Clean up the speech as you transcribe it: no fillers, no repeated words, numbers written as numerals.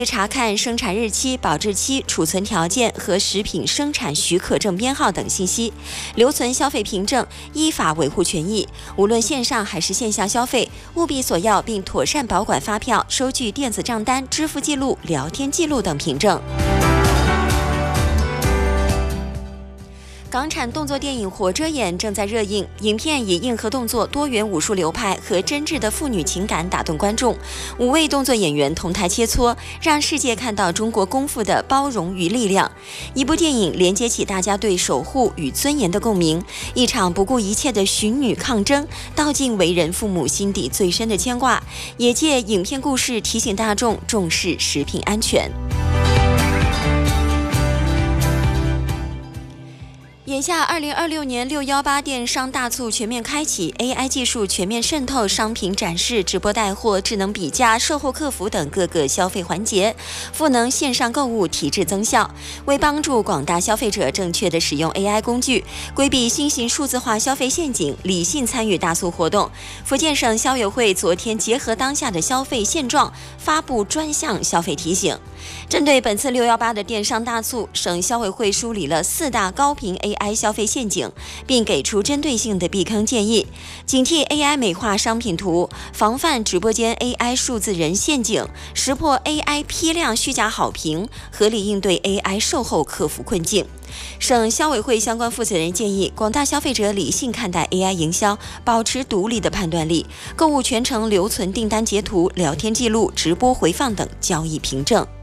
查看生产日期、保质期、储存条件和食品生产许可证编号等信息，留存消费凭证，依法维护权益。无论线上还是线下消费，务必索要并妥善保管发票、收据、电子账单、支付记录、聊天记录等凭证。港产动作电影《火遮眼》正在热映，影片以硬核动作、多元武术流派和真挚的父女情感打动观众。5位动作演员同台切磋，让世界看到中国功夫的包容与力量。一部电影连接起大家对守护与尊严的共鸣，一场不顾一切的寻女抗争，道尽为人父母心底最深的牵挂，也借影片故事提醒大众重视食品安全。眼下2026年618电商大促全面开启 ，AI 技术全面渗透商品展示、直播带货、智能比价、售后客服等各个消费环节，赋能线上购物提质增效。为帮助广大消费者正确地使用 AI 工具，规避新型数字化消费陷阱，理性参与大促活动，福建省消委会昨天结合当下的消费现状，发布专项消费提醒。针对本次618的电商大促，省消委会梳理了4大高频 AI 消费陷阱，并给出针对性的避坑建议，警惕 AI 美化商品图，防范直播间 AI 数字人陷阱，识破 AI 批量虚假好评，合理应对 AI 售后客服困境。省消委会相关负责人建议广大消费者理性看待 AI 营销，保持独立的判断力，购物全程留存订单截图、聊天记录、直播回放等交易凭证。